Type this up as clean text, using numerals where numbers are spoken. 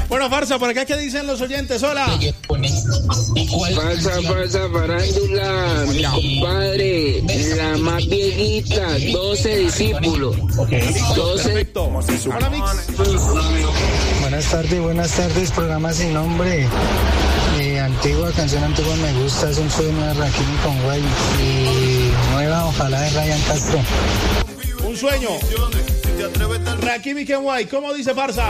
Bueno, Farsa, por acá, ¿qué dicen los oyentes? Hola. Farsa, farándula, mi compadre, la más viejita, 12 discípulos. 12. Perfecto. Hola, Mix. Buenas tardes, programa sin nombre. Canción antigua me gusta, es un sueño de Rakim con Guay. Y nueva, ojalá, de Ryan Castro. Un sueño. Rakim y Kenway, ¿cómo dice Farsa?